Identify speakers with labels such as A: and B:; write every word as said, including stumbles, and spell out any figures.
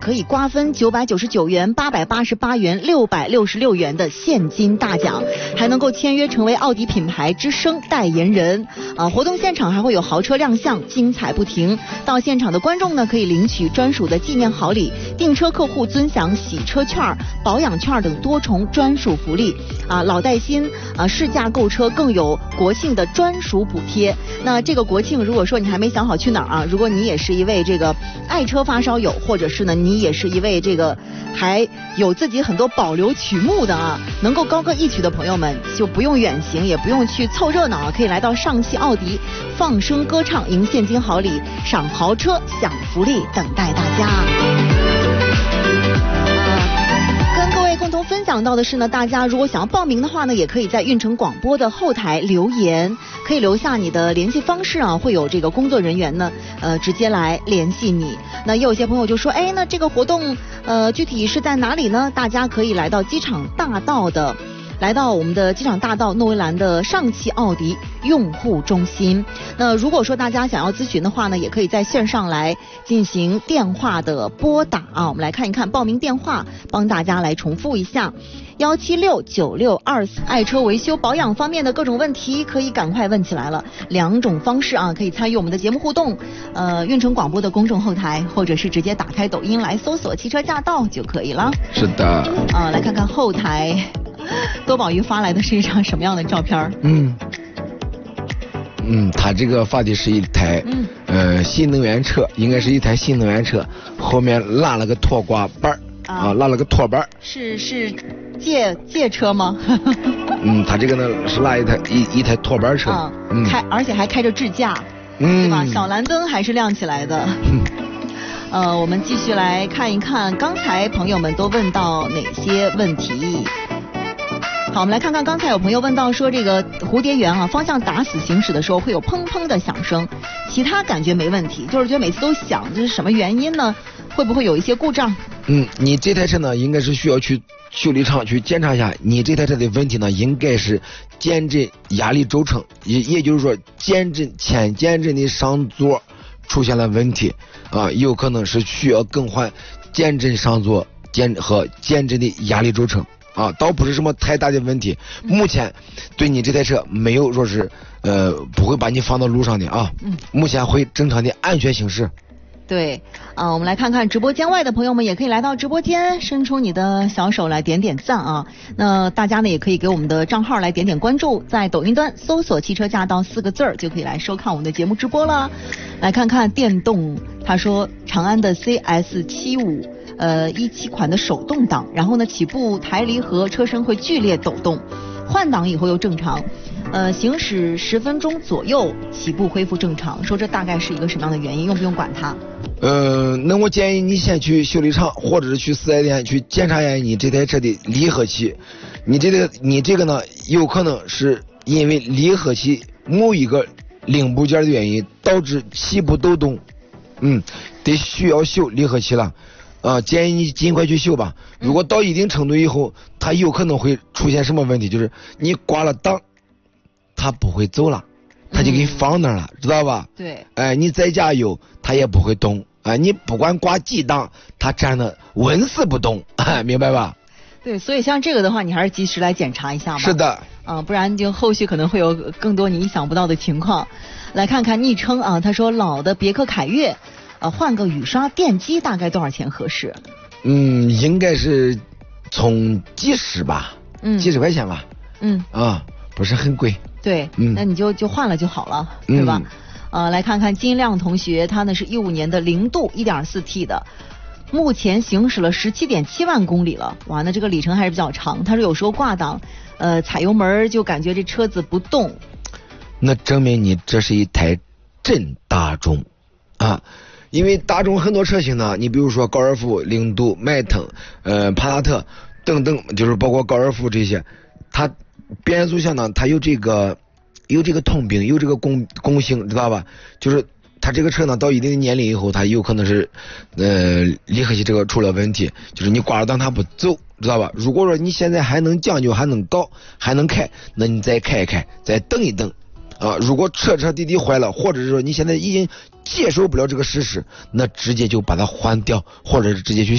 A: 可以瓜分九百九十九元、八百八十八元、六百六十六元的现金大奖，还能够签约成为奥迪品牌之声代言人。啊，活动现场还会有豪车亮相，精彩不停。到现场的观众呢，可以领取专属的纪念好礼，订车客户尊享洗车券、保养券等多重专属福利。啊，老带新啊，试驾购车更有国庆的专属补贴。那这个国庆，如果说你还没想好去哪儿啊，如果你也是一位这个爱车发烧友，或者是呢你也是一位这个还有自己很多保留曲目的啊，能够高歌一曲的朋友们，就不用远行，也不用去凑热闹啊，可以来到上汽奥迪放声歌唱，赢现金好礼，赏豪车，享福利，等待大家。共同分享到的是呢，大家如果想要报名的话呢，也可以在运城广播的后台留言，可以留下你的联系方式啊，会有这个工作人员呢，呃，直接来联系你。那也有些朋友就说，哎，那这个活动呃具体是在哪里呢？大家可以来到机场大道的。来到我们的机场大道诺维兰的上汽奥迪用户中心。那如果说大家想要咨询的话呢，也可以在线上来进行电话的拨打啊。我们来看一看报名电话，帮大家来重复一下：幺七六九六二四。爱车维修保养方面的各种问题，可以赶快问起来了。两种方式啊，可以参与我们的节目互动，呃，运城广播的公众后台，或者是直接打开抖音来搜索汽车驾到就可以了。
B: 是的。
A: 啊，来看看后台。多宝鱼发来的是一张什么样的照片？嗯
B: 嗯，他这个发的是一台嗯呃新能源车，应该是一台新能源车，后面拉了个拖挂板啊, 啊，拉了个拖板。
A: 是是借借车吗？
B: 嗯，他这个呢是拉一台一一台拖板车，
A: 啊、嗯，开而且还开着智驾，嗯，对吧？小蓝灯还是亮起来的。嗯呃，我们继续来看一看刚才朋友们都问到哪些问题。好，我们来看看刚才有朋友问到说这个蝴蝶园啊，方向打死行驶的时候会有砰砰的响声，其他感觉没问题，就是觉得每次都响，这是什么原因呢？会不会有一些故障？
B: 嗯，你这台车呢应该是需要去修理厂去检查一下，你这台车的问题呢应该是减震压力轴承，也也就是说减震前减震的上座出现了问题啊，有可能是需要更换减震上座减和减震的压力轴承。啊，倒不是什么太大的问题，目前对你这台车没有说是呃不会把你放到路上的啊，嗯，目前会正常的安全行驶。
A: 对啊，我们来看看直播间外的朋友们也可以来到直播间，伸出你的小手来点点赞啊。那大家呢也可以给我们的账号来点点关注，在抖音端搜索汽车驾到四个字儿就可以来收看我们的节目直播了。来看看电动，他说长安的 C S 七五。呃，一七款的手动挡，然后呢，起步抬离合车身会剧烈抖动，换挡以后又正常，呃，行驶十分钟左右，起步恢复正常。说这大概是一个什么样的原因？用不用管它？
B: 呃，那我建议你先去修理厂或者是去四 S 店去检查一下你这台车的离合器。你这个你这个呢，有可能是因为离合器某一个零部件的原因导致起步抖动，嗯，得需要修离合器了。啊，建议你尽快去修吧。如果到一定程度以后，它有可能会出现什么问题？就是你挂了档，它不会走了，它就给你放那儿了，嗯、知道吧？
A: 对。
B: 哎，你再加油，它也不会动。哎，你不管挂几档，它站的纹丝不动，哎，明白吧？
A: 对，所以像这个的话，你还是及时来检查一下吧。
B: 是的。
A: 啊，不然就后续可能会有更多你意想不到的情况。来看看昵称啊，他说老的别克凯越。呃，换个雨刷电机大概多少钱合适？
B: 嗯，应该是从几十吧，嗯，几十块钱吧，嗯，啊，不是很贵。
A: 对，嗯，那你就就换了就好了，对吧？嗯、呃，来看看金亮同学，他呢是一五年的零度 一点四 T 的，目前行驶了十七点七万公里了，哇，那这个里程还是比较长。他说有时候挂档，呃，踩油门就感觉这车子不动，
B: 那证明你这是一台真大众啊。因为大众很多车型呢，你比如说高尔夫、零度、迈腾、呃帕萨特等等，就是包括高尔夫这些，它变速箱呢，它有这个有这个通病，有这个共共性，知道吧？就是它这个车呢，到一定的年龄以后，它有可能是呃离合器这个出了问题，就是你挂了档它不走，知道吧？如果说你现在还能将就，还能搞，还能开，那你再开一开，再等一等。啊，如果彻彻底底坏了，或者是说你现在已经接受不了这个事实，那直接就把它换掉，或者是直接去